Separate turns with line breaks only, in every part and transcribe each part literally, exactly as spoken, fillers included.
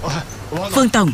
Vương Tổng,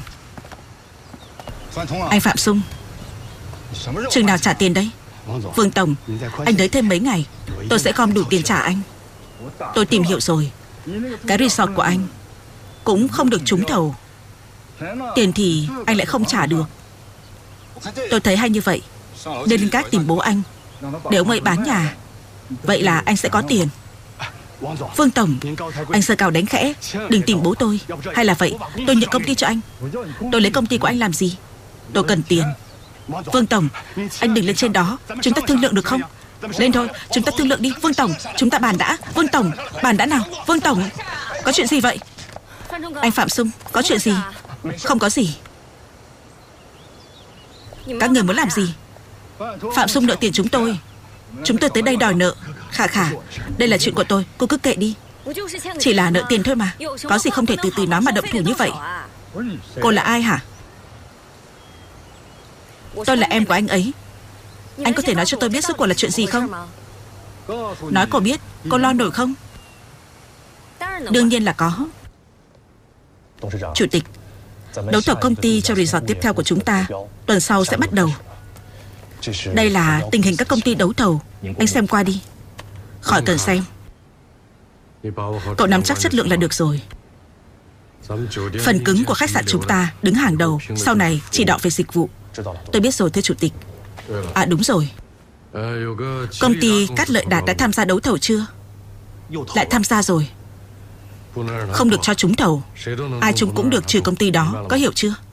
anh Phạm Sung, chừng nào trả tiền đấy? Vương Tổng, anh đợi thêm mấy ngày, tôi sẽ gom đủ tiền trả anh. Tôi tìm hiểu rồi, cái resort của anh cũng không được trúng thầu. Tiền thì anh lại không trả được. Tôi thấy hay như vậy nên lên các tìm bố anh, để ông ấy bán nhà. Vậy là anh sẽ có tiền. Vương Tổng, anh giơ cao đánh khẽ, đừng tìm bố tôi. Hay là vậy, tôi nhận công ty cho anh. Tôi lấy công ty của anh làm gì? Tôi cần tiền. Vương Tổng, anh đừng lên trên đó. Chúng ta thương lượng được không? Lên thôi, chúng ta thương lượng đi. Vương Tổng, chúng ta bàn đã. Vương Tổng, bàn đã nào. Vương Tổng, có chuyện gì vậy? Anh Phạm Sung, có chuyện gì? Không có gì. Các người muốn làm gì? Phạm Sung nợ tiền chúng tôi. Chúng tôi tới đây đòi nợ. Khả Khả, đây là chuyện của tôi, cô cứ kệ đi. Chỉ là nợ tiền thôi mà, có gì không thể từ từ nói mà động thủ như vậy. Cô là ai hả? Tôi là em của anh ấy. Anh có thể nói cho tôi biết rốt cuộc là chuyện gì không? Nói cô biết, cô lo nổi không? Đương nhiên là có. Chủ tịch, đấu thầu công ty cho resort tiếp theo của chúng ta tuần sau sẽ bắt đầu. Đây là tình hình các công ty đấu thầu. Anh xem qua đi. Khỏi cần xem. Cậu nắm chắc chất lượng là được rồi. Phần cứng của khách sạn chúng ta đứng hàng đầu, sau này chỉ đạo về dịch vụ. Tôi biết rồi thưa chủ tịch. À đúng rồi, công ty Cát Lợi Đạt đã tham gia đấu thầu chưa? Lại tham gia rồi. Không được cho trúng thầu. Ai trúng cũng được trừ công ty đó, có hiểu chưa?